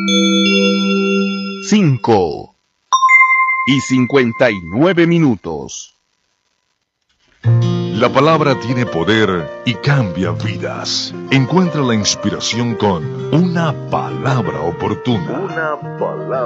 5:59. La palabra tiene poder y cambia vidas. Encuentra la inspiración con una palabra oportuna.